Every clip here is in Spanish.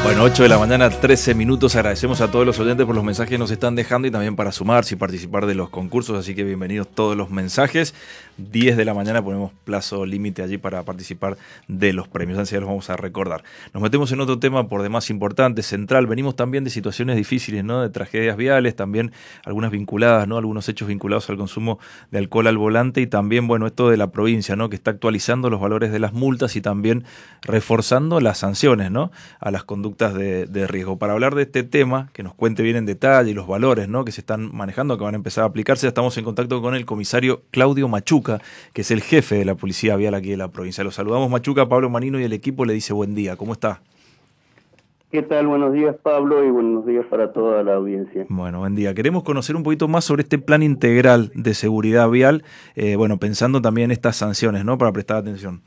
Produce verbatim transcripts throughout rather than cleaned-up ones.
Bueno, ocho de la mañana, trece minutos. Agradecemos a todos los oyentes por los mensajes que nos están dejando y también para sumarse y participar de los concursos. Así que bienvenidos todos los mensajes. diez de la mañana ponemos plazo límite allí para participar de los premios. Antes ya los vamos a recordar. Nos metemos en otro tema por demás importante, central. Venimos también de situaciones difíciles, ¿no? De tragedias viales, también algunas vinculadas, ¿no? Algunos hechos vinculados al consumo de alcohol al volante y también, bueno, esto de la provincia, ¿no? Que está actualizando los valores de las multas y también reforzando las sanciones, ¿no? A las conductas De, de riesgo. Para hablar de este tema, que nos cuente bien en detalle los valores, ¿no? Que se están manejando, que van a empezar a aplicarse, estamos en contacto con el comisario Claudio Machuca, que es el jefe de la Policía Vial aquí de la provincia. Los saludamos, Machuca. Pablo Manino y el equipo le dice buen día. ¿Cómo está? ¿Qué tal? Buenos días, Pablo, y buenos días para toda la audiencia. Bueno, buen día. Queremos conocer un poquito más sobre este plan integral de seguridad vial, eh, bueno, pensando también en estas sanciones, ¿no? Para prestar atención.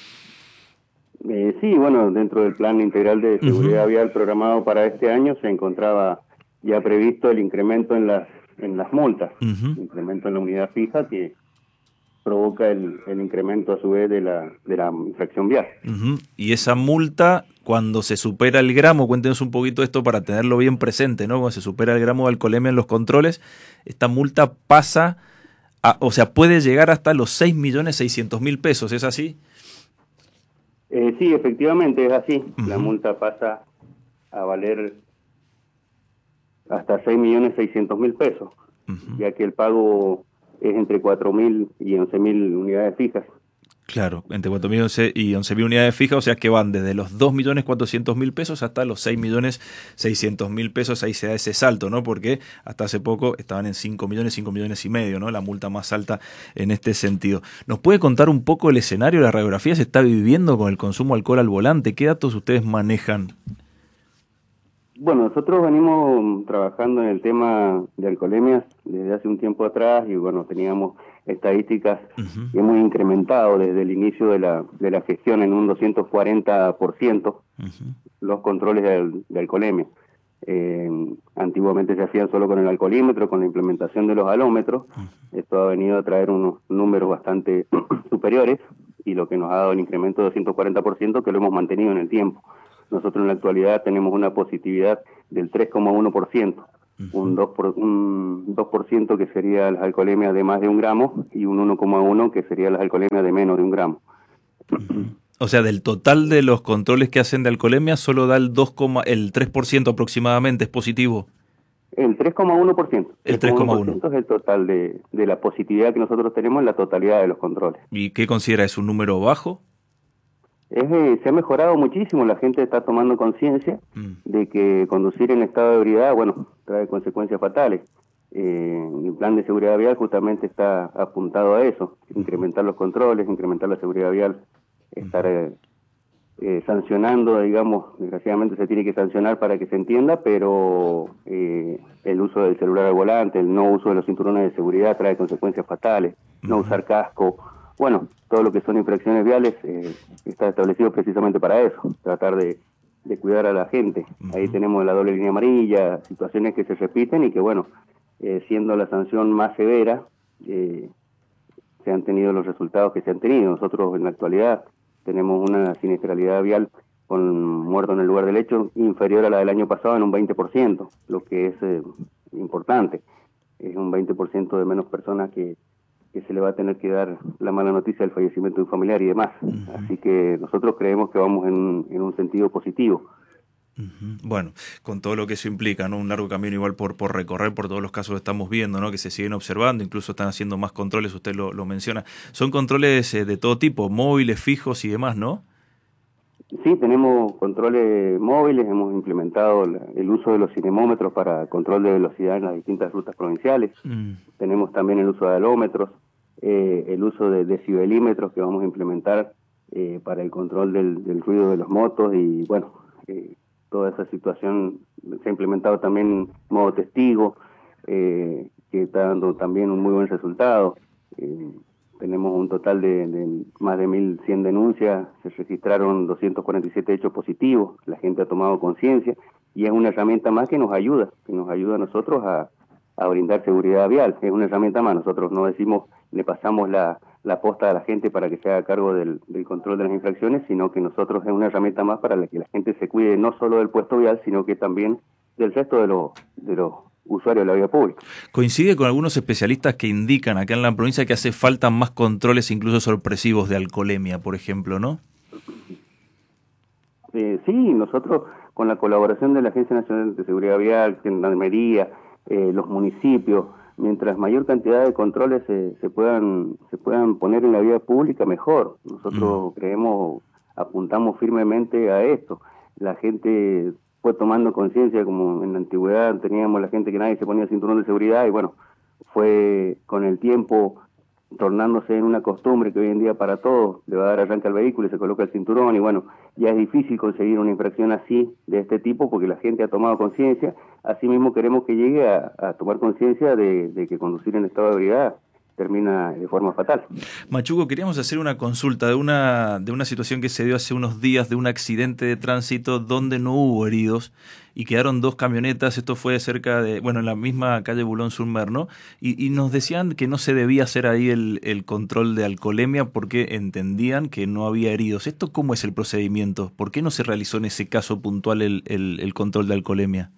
Eh, sí, bueno, dentro del plan integral de seguridad uh-huh. vial programado para este año se encontraba ya previsto el incremento en las en las multas, uh-huh. el incremento en la unidad fija que provoca el, el incremento a su vez de la de la infracción vial. Uh-huh. Y esa multa, cuando se supera el gramo, cuéntenos un poquito esto para tenerlo bien presente, ¿no? Cuando se supera el gramo de alcoholemia en los controles, esta multa pasa, a, o sea, puede llegar hasta los seis millones seiscientos mil pesos, ¿es así? Eh, sí, efectivamente es así. Uh-huh. La multa pasa a valer hasta seis millones seiscientos mil pesos, uh-huh. ya que el pago es entre cuatro mil y once mil unidades fijas. Claro, entre cuatro mil y once mil unidades fijas, o sea que van desde los dos millones cuatrocientos mil pesos hasta los seis millones seiscientos mil pesos. Ahí se da ese salto, ¿no? Porque hasta hace poco estaban en cinco millones, cinco millones y medio, ¿no? La multa más alta en este sentido. ¿Nos puede contar un poco el escenario, la radiografía se está viviendo con el consumo de alcohol al volante? ¿Qué datos ustedes manejan? Bueno, nosotros venimos trabajando en el tema de alcoholemias desde hace un tiempo atrás y bueno, teníamos estadísticas uh-huh. que hemos incrementado desde el inicio de la de la gestión en un doscientos cuarenta por ciento uh-huh. los controles de, de alcoholemia. Eh, antiguamente se hacían solo con el alcoholímetro, con la implementación de los alómetros. Uh-huh. Esto ha venido a traer unos números bastante superiores y lo que nos ha dado el incremento de doscientos cuarenta por ciento que lo hemos mantenido en el tiempo. Nosotros en la actualidad tenemos una positividad del tres coma uno por ciento, uh-huh. un dos por ciento por, un dos por ciento que sería las alcoholemias de más de un gramo y un uno coma uno que sería las alcoholemias de menos de un gramo. Uh-huh. O sea, del total de los controles que hacen de alcoholemia solo da el dos, el tres por ciento aproximadamente, ¿es positivo? El tres coma uno por ciento. El tres coma uno por ciento es el total de, de la positividad que nosotros tenemos en la totalidad de los controles. ¿Y qué considera? ¿Es un número bajo? Es, eh, se ha mejorado muchísimo, la gente está tomando conciencia mm. de que conducir en estado de ebriedad, bueno, trae consecuencias fatales. Eh, el plan de seguridad vial justamente está apuntado a eso, incrementar los controles, incrementar la seguridad vial, estar eh, eh, sancionando, digamos, desgraciadamente se tiene que sancionar para que se entienda, pero eh, el uso del celular al volante, el no uso de los cinturones de seguridad trae consecuencias fatales, mm. no usar casco. Bueno, todo lo que son infracciones viales eh, está establecido precisamente para eso, tratar de, de cuidar a la gente. Uh-huh. Ahí tenemos la doble línea amarilla, situaciones que se repiten y que, bueno, eh, siendo la sanción más severa, eh, se han tenido los resultados que se han tenido. Nosotros en la actualidad tenemos una siniestralidad vial con muertos en el lugar del hecho inferior a la del año pasado en un veinte por ciento, lo que es eh, importante. Es un veinte por ciento de menos personas que que se le va a tener que dar la mala noticia del fallecimiento de un familiar y demás. Uh-huh. Así que nosotros creemos que vamos en un, en un sentido positivo. Uh-huh. Bueno, con todo lo que eso implica, ¿no? Un largo camino igual por, por recorrer, por todos los casos que estamos viendo, ¿no? Que se siguen observando, incluso están haciendo más controles, usted lo, lo menciona. Son controles eh, de todo tipo, móviles, fijos y demás, ¿no? Sí, tenemos controles móviles, hemos implementado la, el uso de los cinemómetros para control de velocidad en las distintas rutas provinciales. Mm. Tenemos también el uso de alómetros, eh, el uso de decibelímetros que vamos a implementar eh, para el control del, del ruido de los motos y bueno, eh, toda esa situación se ha implementado también modo testigo, eh, que está dando también un muy buen resultado. Eh, Tenemos un total de, de más de mil cien denuncias, se registraron doscientos cuarenta y siete hechos positivos, la gente ha tomado conciencia y es una herramienta más que nos ayuda, que nos ayuda a nosotros a, a brindar seguridad vial, es una herramienta más. Nosotros no decimos, le pasamos la, la posta a la gente para que se haga cargo del, del control de las infracciones, sino que nosotros es una herramienta más para que la gente se cuide no solo del puesto vial, sino que también del resto de los de los usuarios de la vía pública. Coincide con algunos especialistas que indican acá en la provincia que hace falta más controles, incluso sorpresivos, de alcoholemia, por ejemplo, ¿no? Eh, sí, nosotros con la colaboración de la Agencia Nacional de Seguridad Vial, Gendarmería, eh, los municipios, mientras mayor cantidad de controles se, se puedan se puedan poner en la vía pública, mejor. Nosotros mm. creemos, apuntamos firmemente a esto. La gente fue tomando conciencia, como en la antigüedad teníamos la gente que nadie se ponía cinturón de seguridad, y bueno, fue con el tiempo tornándose en una costumbre que hoy en día para todos le va a dar arranque al vehículo y se coloca el cinturón, y bueno, ya es difícil conseguir una infracción así, de este tipo, porque la gente ha tomado conciencia. Asimismo queremos que llegue a, a tomar conciencia de, de que conducir en estado de ebriedad termina de forma fatal. Machuco, queríamos hacer una consulta de una de una situación que se dio hace unos días, de un accidente de tránsito donde no hubo heridos y quedaron dos camionetas. Esto fue cerca de, bueno, en la misma calle Boulogne-sur-Mer, ¿no? Y, y nos decían que no se debía hacer ahí el, el control de alcoholemia porque entendían que no había heridos. ¿Esto cómo es el procedimiento? ¿Por qué no se realizó en ese caso puntual el, el, el control de alcoholemia?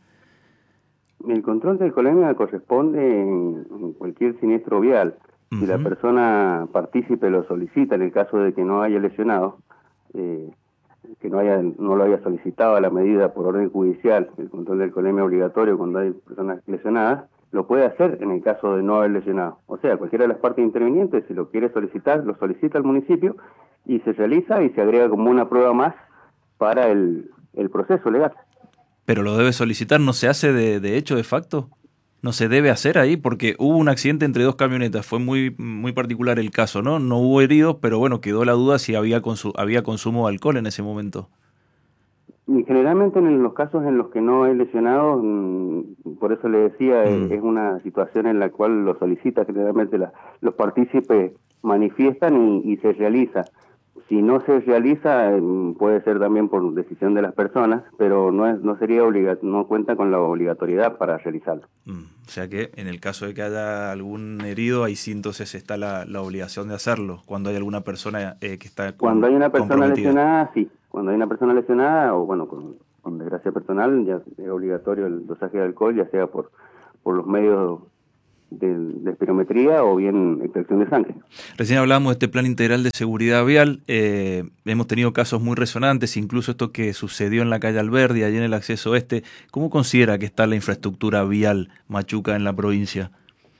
El control de alcoholemia corresponde en, en cualquier siniestro vial. Si la persona partícipe lo solicita, en el caso de que no haya lesionado, eh, que no haya no lo haya solicitado a la medida por orden judicial, el control de alcoholemia obligatorio cuando hay personas lesionadas, lo puede hacer en el caso de no haber lesionado. O sea, cualquiera de las partes intervinientes, si lo quiere solicitar, lo solicita al municipio y se realiza y se agrega como una prueba más para el, el proceso legal. ¿Pero lo debe solicitar? ¿No se hace de, de hecho, de facto? ¿No se debe hacer ahí? Porque hubo un accidente entre dos camionetas, fue muy muy particular el caso, ¿no? No hubo heridos, pero bueno, quedó la duda si había, consu había consumo de alcohol en ese momento. Y generalmente en los casos en los que no hay lesionados, por eso le decía, mm. es una situación en la cual lo solicita, generalmente la, los partícipes manifiestan y, y se realiza. Si no se realiza, puede ser también por decisión de las personas, pero no es no sería obliga no cuenta con la obligatoriedad para realizarlo. Mm, o sea que en el caso de que haya algún herido, ahí sí entonces está la, la obligación de hacerlo, cuando hay alguna persona eh, que está con, Cuando hay una persona lesionada, sí. Cuando hay una persona lesionada, o bueno, con, con desgracia personal, ya es obligatorio el dosaje de alcohol, ya sea por, por los medios de, de espirometría o bien extracción de sangre. Recién hablábamos de este plan integral de seguridad vial, eh, hemos tenido casos muy resonantes, incluso esto que sucedió en la calle Alberdi, allí en el acceso este. ¿Cómo considera que está la infraestructura vial, Machuca, en la provincia?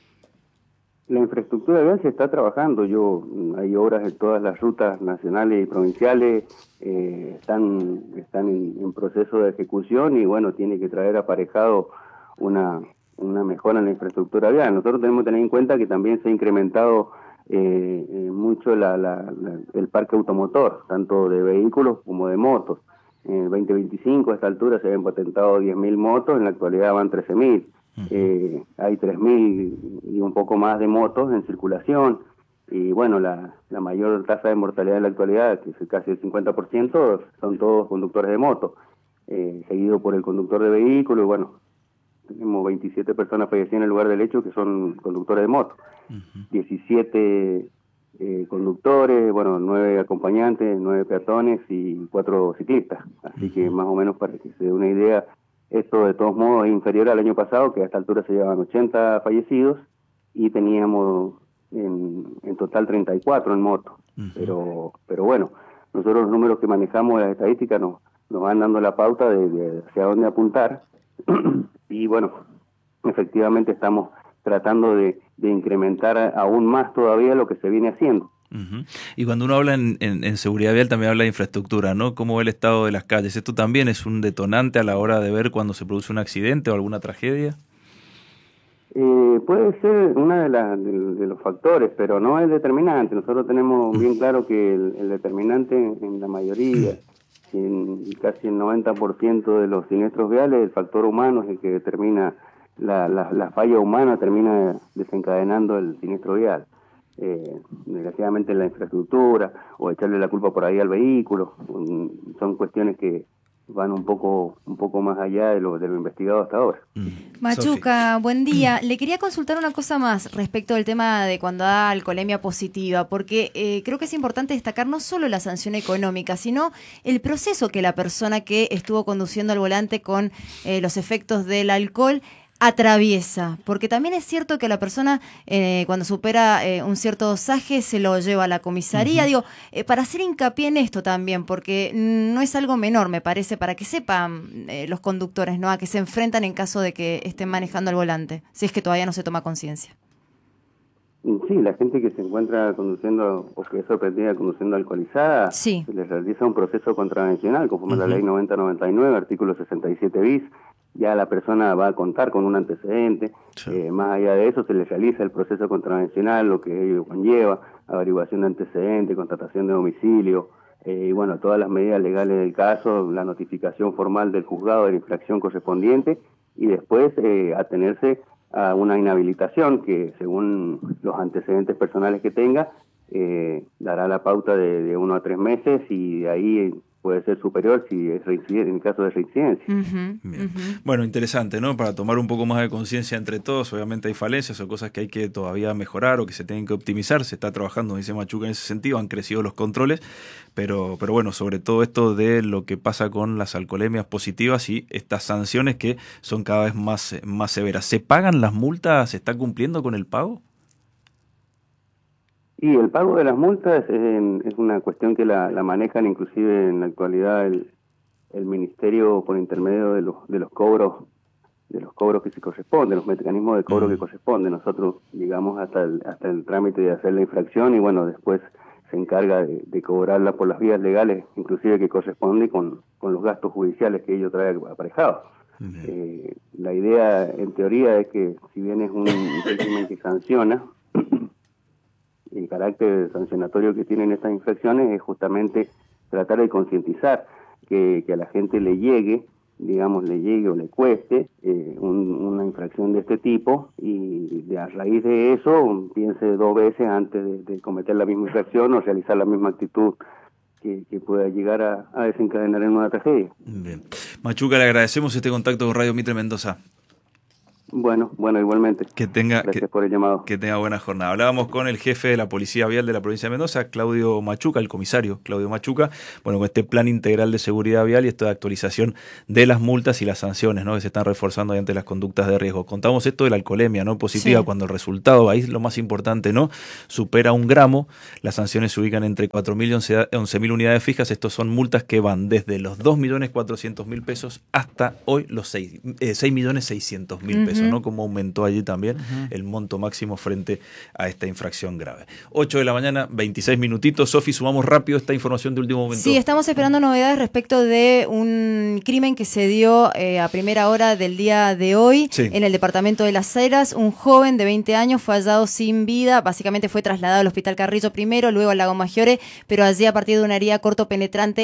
La infraestructura vial se está trabajando. Yo hay obras en todas las rutas nacionales y provinciales, eh, están están en, en proceso de ejecución y bueno, tiene que traer aparejado una una mejora en la infraestructura vial. Nosotros tenemos que tener en cuenta que también se ha incrementado eh, eh, mucho la, la, la, el parque automotor, tanto de vehículos como de motos. En el veinte veinticinco a esta altura se habían patentado diez mil motos, en la actualidad van trece mil. Uh-huh. Eh, hay tres mil y un poco más de motos en circulación. Y bueno, la, la mayor tasa de mortalidad en la actualidad, que es casi el cincuenta por ciento, son todos conductores de moto, eh, seguido por el conductor de vehículo. Y bueno, tenemos veintisiete personas fallecidas en el lugar del hecho que son conductores de moto. Uh-huh. diecisiete eh, conductores, bueno, nueve acompañantes, nueve peatones y cuatro ciclistas. Así uh-huh. que más o menos para que se dé una idea, esto de todos modos es inferior al año pasado, que a esta altura se llevaban ochenta fallecidos y teníamos en, en total treinta y cuatro en moto. Uh-huh. Pero pero bueno, nosotros los números que manejamos de las estadísticas nos, nos van dando la pauta de, de hacia dónde apuntar. Y bueno, efectivamente estamos tratando de, de incrementar aún más todavía lo que se viene haciendo. Uh-huh. Y cuando uno habla en, en, en seguridad vial también habla de infraestructura, ¿no? ¿Cómo ve el estado de las calles? ¿Esto también es un detonante a la hora de ver cuando se produce un accidente o alguna tragedia? Eh, puede ser uno de, la, de, de los factores, pero no es determinante. Nosotros tenemos bien claro que el, el determinante en la mayoría, en casi el noventa por ciento de los siniestros viales, el factor humano es el que determina, la, la, la falla humana termina desencadenando el siniestro vial. Eh, desgraciadamente la infraestructura o echarle la culpa por ahí al vehículo, son cuestiones que van un poco un poco más allá de lo, de lo investigado hasta ahora. Mm. Machuca, Sofi. Buen día. Le quería consultar una cosa más respecto del tema de cuando da alcoholemia positiva, porque eh, creo que es importante destacar no solo la sanción económica, sino el proceso que la persona que estuvo conduciendo al volante con eh, los efectos del alcohol atraviesa, porque también es cierto que la persona eh, cuando supera eh, un cierto dosaje se lo lleva a la comisaría. Uh-huh. Digo, eh, para hacer hincapié en esto también, porque no es algo menor, me parece, para que sepan eh, los conductores, ¿no?, a que se enfrentan en caso de que estén manejando al volante, si es que todavía no se toma conciencia. Sí, la gente que se encuentra conduciendo o que es sorprendida conduciendo alcoholizada, sí. se les realiza un proceso contravencional conforme uh-huh. a la ley noventa noventa y nueve, artículo sesenta y siete bis. Ya la persona va a contar con un antecedente, sí. eh, más allá de eso se le realiza el proceso contravencional, lo que ello conlleva, averiguación de antecedentes, constatación de domicilio, eh, y bueno, todas las medidas legales del caso, la notificación formal del juzgado de la infracción correspondiente, y después eh, atenerse a una inhabilitación que según los antecedentes personales que tenga, eh, dará la pauta de, de uno a tres meses y de ahí puede ser superior si es reincidencia, en el caso de reincidencia. Uh-huh, uh-huh. Bueno, interesante, ¿no? Para tomar un poco más de conciencia entre todos, obviamente hay falencias o cosas que hay que todavía mejorar o que se tienen que optimizar, se está trabajando, dice Machuca, en ese sentido, han crecido los controles, pero, pero bueno, sobre todo esto de lo que pasa con las alcoholemias positivas y estas sanciones que son cada vez más, más severas. ¿Se pagan las multas? ¿Se está cumpliendo con el pago? Y el pago de las multas es, es una cuestión que la, la manejan inclusive en la actualidad el, el ministerio por intermedio de los de los cobros de los cobros que se corresponden, los mecanismos de cobro mm. que corresponden. Nosotros llegamos hasta el hasta el trámite de hacer la infracción y bueno, después se encarga de, de cobrarla por las vías legales, inclusive que corresponde con, con los gastos judiciales que ello trae aparejados. Mm. Eh, la idea en teoría es que si bien es un régimen que sanciona, el carácter sancionatorio que tienen estas infracciones es justamente tratar de concientizar que, que a la gente le llegue, digamos, le llegue o le cueste eh, un, una infracción de este tipo y de, a raíz de eso piense dos veces antes de, de cometer la misma infracción o realizar la misma actitud que, que pueda llegar a, a desencadenar en una tragedia. Bien. Machuca, le agradecemos este contacto con Radio Mitre Mendoza. Bueno, bueno, igualmente. Que tenga, Gracias que, por el llamado. Que tenga buena jornada. Hablábamos con el jefe de la Policía Vial de la provincia de Mendoza, Claudio Machuca, el comisario Claudio Machuca, bueno, con este plan integral de seguridad vial y esta actualización de las multas y las sanciones, ¿no?, que se están reforzando ante las conductas de riesgo. Contamos esto de la alcoholemia, ¿no?, positiva, sí. Cuando el resultado, ahí es lo más importante, ¿no?, supera un gramo, las sanciones se ubican entre cuatro mil y once mil unidades fijas. Estos son multas que van desde los dos millones cuatrocientos mil pesos hasta hoy los seis millones seiscientos mil pesos. Uh-huh. ¿No? Como aumentó allí también uh-huh. el monto máximo frente a esta infracción grave. ocho de la mañana, veintiséis minutitos. Sofi, sumamos rápido esta información de último momento. Sí, estamos esperando novedades respecto de un crimen que se dio eh, a primera hora del día de hoy sí. en el departamento de Las Heras. Un joven de veinte años fue hallado sin vida, básicamente fue trasladado al Hospital Carrillo primero, luego al Lago Maggiore, pero allí a partir de una herida corto penetrante